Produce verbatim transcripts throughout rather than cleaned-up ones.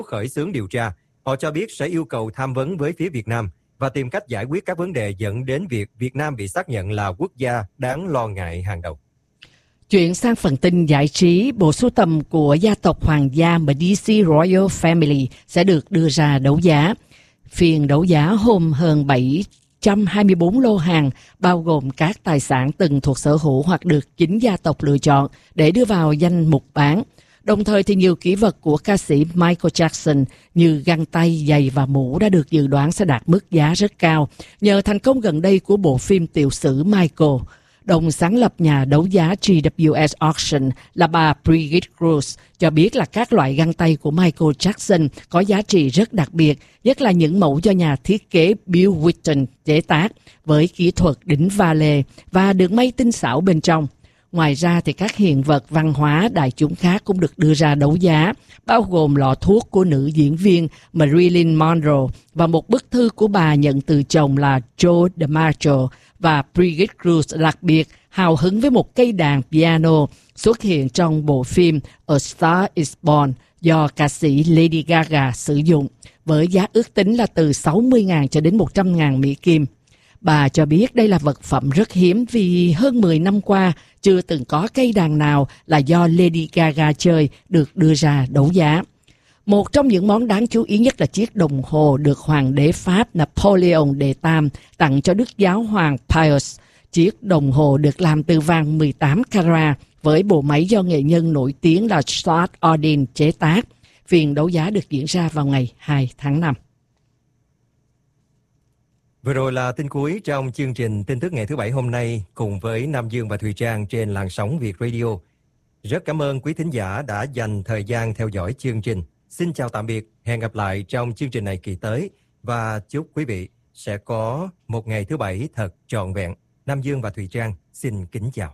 khởi xướng điều tra. Họ cho biết sẽ yêu cầu tham vấn với phía Việt Nam và tìm cách giải quyết các vấn đề dẫn đến việc Việt Nam bị xác nhận là quốc gia đáng lo ngại hàng đầu. Chuyển sang phần tin giải trí, bộ sưu tầm của gia tộc hoàng gia Medici Royal Family sẽ được đưa ra đấu giá. Phiên đấu giá hôm hơn bảy trăm hai mươi tư lô hàng, bao gồm các tài sản từng thuộc sở hữu hoặc được chính gia tộc lựa chọn để đưa vào danh mục bán. Đồng thời thì nhiều kỷ vật của ca sĩ Michael Jackson như găng tay, giày và mũ đã được dự đoán sẽ đạt mức giá rất cao nhờ thành công gần đây của bộ phim tiểu sử Michael. Đồng sáng lập nhà đấu giá G W S Auction là bà Brigitte Cruz cho biết là các loại găng tay của Michael Jackson có giá trị rất đặc biệt, nhất là những mẫu do nhà thiết kế Bill Whitton chế tác với kỹ thuật đính valet và được may tinh xảo bên trong. Ngoài ra thì các hiện vật văn hóa đại chúng khác cũng được đưa ra đấu giá, bao gồm lọ thuốc của nữ diễn viên Marilyn Monroe và một bức thư của bà nhận từ chồng là Joe DiMaggio. Và Brigitte Cruz đặc biệt hào hứng với một cây đàn piano xuất hiện trong bộ phim A Star is Born do ca sĩ Lady Gaga sử dụng, với giá ước tính là từ sáu mươi nghìn cho đến một trăm nghìn Mỹ Kim. Bà cho biết đây là vật phẩm rất hiếm vì hơn mười năm qua chưa từng có cây đàn nào là do Lady Gaga chơi được đưa ra đấu giá. Một trong những món đáng chú ý nhất là chiếc đồng hồ được Hoàng đế Pháp Napoleon đệ tam tặng cho Đức Giáo hoàng Pius. Chiếc đồng hồ được làm từ vàng mười tám carat với bộ máy do nghệ nhân nổi tiếng là Charles Ordin chế tác. Phiên đấu giá được diễn ra vào ngày hai tháng năm. Vừa rồi là tin cuối trong chương trình tin tức ngày thứ Bảy hôm nay cùng với Nam Dương và Thùy Trang trên làn sóng Việt Radio. Rất cảm ơn quý thính giả đã dành thời gian theo dõi chương trình. Xin chào tạm biệt, hẹn gặp lại trong chương trình này kỳ tới và chúc quý vị sẽ có một ngày thứ Bảy thật trọn vẹn. Nam Dương và Thùy Trang xin kính chào.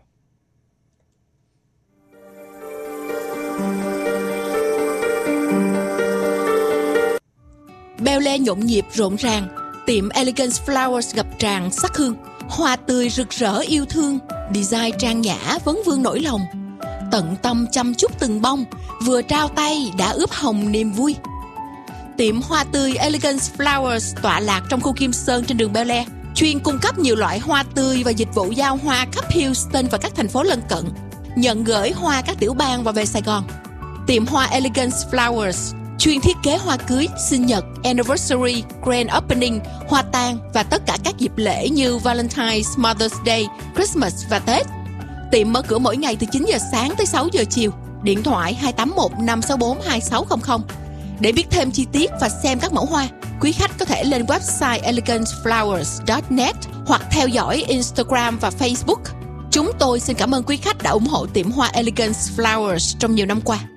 Bel Air nhộn nhịp rộn ràng, tiệm Elegance Flowers ngập tràn sắc hương, hoa tươi rực rỡ yêu thương, design trang nhã vấn vương nỗi lòng. Tận tâm chăm chút từng bông, vừa trao tay đã ướp hồng niềm vui. Tiệm hoa tươi Elegance Flowers tọa lạc trong khu Kim Sơn trên đường Bel Air, chuyên cung cấp nhiều loại hoa tươi và dịch vụ giao hoa khắp Houston và các thành phố lân cận, nhận gửi hoa các tiểu bang và về Sài Gòn. Tiệm hoa Elegance Flowers chuyên thiết kế hoa cưới, sinh nhật, anniversary, grand opening, hoa tang và tất cả các dịp lễ như Valentine's, Mother's Day, Christmas và Tết. Tiệm mở cửa mỗi ngày từ chín giờ sáng tới sáu giờ chiều. Điện thoại hai tám một năm sáu bốn hai sáu không không. Để biết thêm chi tiết và xem các mẫu hoa, quý khách có thể lên website elegance flowers chấm net hoặc theo dõi Instagram và Facebook. Chúng tôi xin cảm ơn quý khách đã ủng hộ tiệm hoa Elegance Flowers trong nhiều năm qua.